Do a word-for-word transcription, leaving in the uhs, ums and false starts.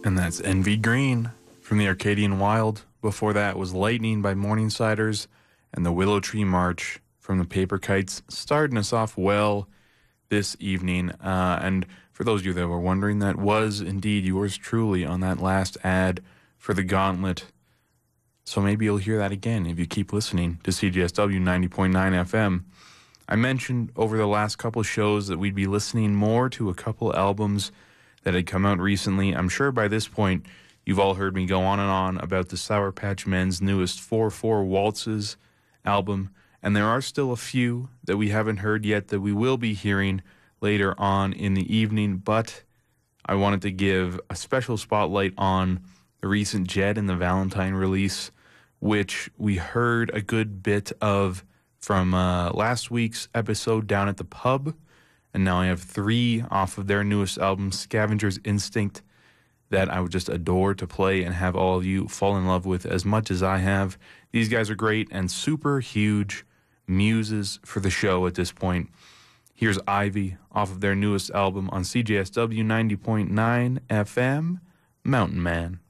And that's Envy Green from the Arcadian Wild. Before that was Lightning by Morningsiders and the Willow Tree March from the Paper Kites, starting us off well this evening. Uh, and for those of you that were wondering, that was indeed yours truly on that last ad for the Gauntlet. So maybe you'll hear that again if you keep listening to C J S W ninety point nine F M. I mentioned over the last couple of shows that we'd be listening more to a couple albums that had come out recently. I'm sure by this point you've all heard me go on and on about the Sour Patch Men's newest four four Waltzes album, and there are still a few that we haven't heard yet that we will be hearing later on in the evening, but I wanted to give a special spotlight on the recent Jed and the Valentine release, which we heard a good bit of from uh, last week's episode down at the pub. And now I have three off of their newest album, Scavenger's Instinct, that I would just adore to play and have all of you fall in love with as much as I have. These guys are great and super huge muses for the show at this point. Here's Ivy off of their newest album on C J S W ninety point nine F M, Mountain Man.